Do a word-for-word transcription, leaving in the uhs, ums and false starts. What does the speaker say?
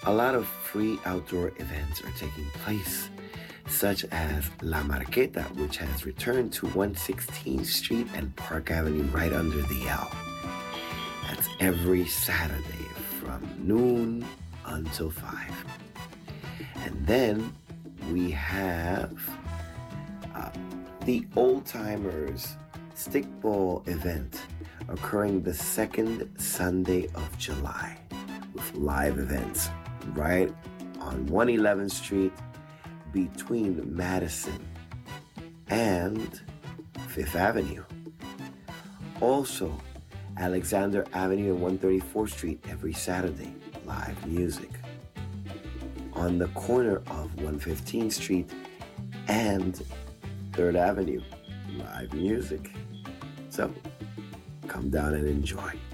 A lot of free outdoor events are taking place, such as La Marqueta, which has returned to one hundred sixteenth Street and Park Avenue right under the L. That's every Saturday from noon until five. And then we have uh, the Old Timers Stickball event occurring the second Sunday of July with live events right on one hundred eleventh Street between Madison and Fifth Avenue. Also, Alexander Avenue and one hundred thirty-fourth Street every Saturday, live music. On the corner of one hundred fifteenth Street and third Avenue, live music. So, come down and enjoy.